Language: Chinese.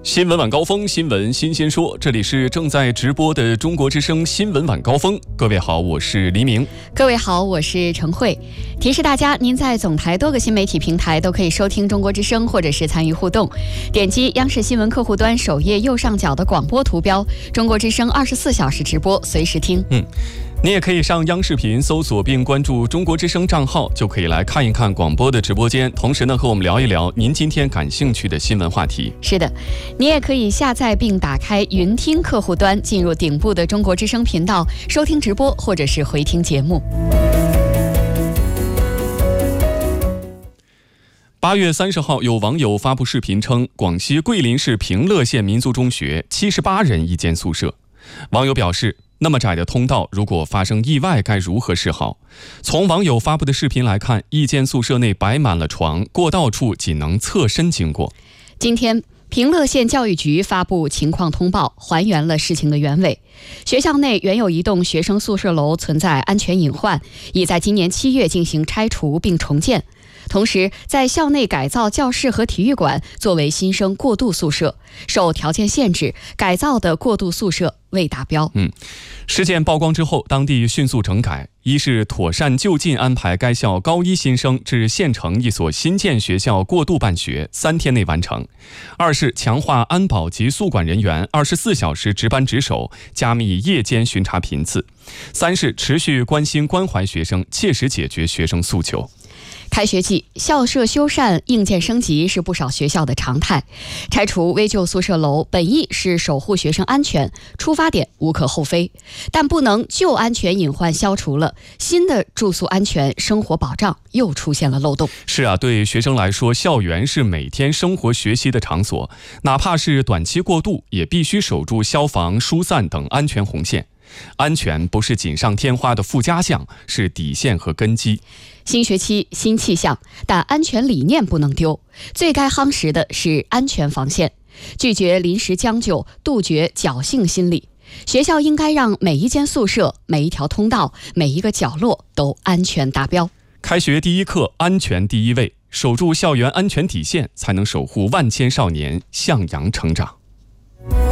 新闻晚高峰，新闻新鲜说，这里是正在直播的中国之声新闻晚高峰。各位好，我是黎明。 各位好，我是陈慧。提示大家，您在总台多个新媒体平台都可以收听中国之声，或者是参与互动。点击央视新闻客户端首页右上角的广播图标，中国之声24小时直播，随时听。 你也可以上央视频搜索并关注中国之声账号，就可以来看一看广播的直播间，同时呢和我们聊一聊您今天感兴趣的新闻话题。 是的，你也可以下载并打开云听客户端，进入顶部的中国之声频道，收听直播或者是回听节目。 8月30号，有网友发布视频称，广西桂林市平乐县民族中学78人一间宿舍。网友表示，那么窄的通道，如果发生意外该如何是好？从网友发布的视频来看，一间宿舍内摆满了床，过道处仅能侧身经过。 今天平乐县教育局发布情况通报，还原了事情的原委。学校内原有一栋学生宿舍楼存在安全隐患，已在今年7月进行拆除并重建。同时，在校内改造教室和体育馆作为新生过渡宿舍，受条件限制，改造的过渡宿舍未达标。 事件曝光之后，当地迅速整改，一是妥善就近安排该校高一新生至县城一所新建学校过渡办学，3天内完成；二是强化安保及宿管人员24小时值班值守，加密夜间巡查频次；三是持续关心关怀学生，切实解决学生诉求。 开学季，校舍修缮、硬件升级是不少学校的常态。拆除危旧宿舍楼本意是守护学生安全，出发点无可厚非，但不能旧安全隐患消除了，新的住宿安全、生活保障又出现了漏洞。 是啊，对学生来说，校园是每天生活学习的场所，哪怕是短期过渡，也必须守住消防、疏散等安全红线。安全不是锦上添花的附加项，是底线和根基。 新学期新气象，但安全理念不能丢。最该夯实的是安全防线，拒绝临时将就，杜绝侥幸心理。学校应该让每一间宿舍、每一条通道、每一个角落都安全达标。 开学第一课，安全第一位，守住校园安全底线，才能守护万千少年向阳成长。